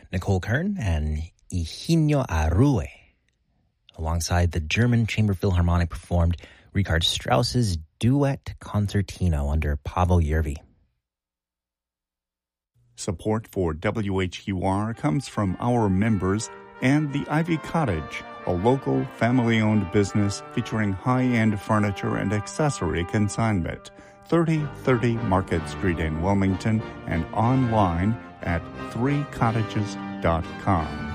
Nicole Kern and Higinio Arrue. Alongside the German Chamber Philharmonic performed Richard Strauss's Duet Concertino under Paavo Järvi. Support for WHUR comes from our members and the Ivy Cottage, a local family-owned business featuring high-end furniture and accessory consignment. 3030 Market Street in Wilmington and online at threecottages.com.